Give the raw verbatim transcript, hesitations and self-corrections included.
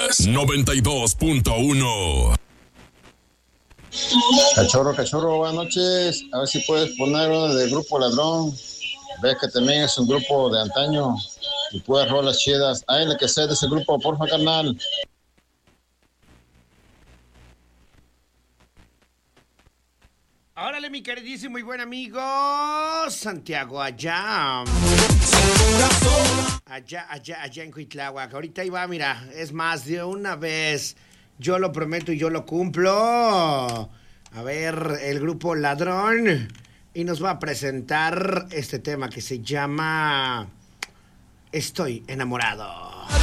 noventa y dos punto uno. Cachorro, cachorro, buenas noches. A ver si puedes poner uno del Grupo Ladrón. Ves que también es un grupo de antaño y puedes rolas chidas. Ay, la que sea de ese grupo, porfa, carnal. Órale, mi queridísimo y buen amigo Santiago, allá. Allá, allá, allá en Cuitláhuac. Ahorita iba, mira, es más, de una vez. Yo lo prometo y yo lo cumplo. A ver, el grupo Ladrón. Y nos va a presentar este tema que se llama Estoy enamorado.